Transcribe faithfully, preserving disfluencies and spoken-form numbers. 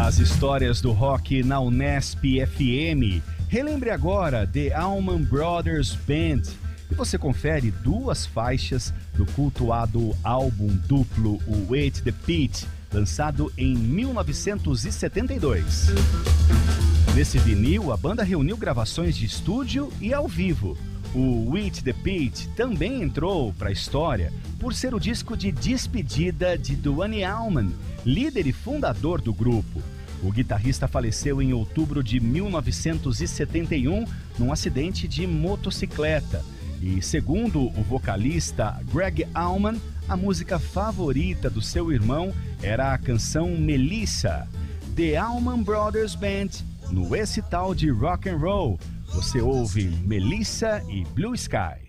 As histórias do rock na Unesp F M. Relembre agora The Allman Brothers Band. E você confere duas faixas do cultuado álbum duplo, o Wait the Pit, lançado em mil novecentos e setenta e dois. Nesse vinil, a banda reuniu gravações de estúdio e ao vivo. O Wait the Pit também entrou para a história por ser o disco de despedida de Duane Allman, líder e fundador do grupo. O guitarrista faleceu em outubro de mil novecentos e setenta e um num acidente de motocicleta. E segundo o vocalista Gregg Allman, a música favorita do seu irmão era a canção Melissa. The Allman Brothers Band, no recital de rock and roll. Você ouve Melissa e Blue Sky.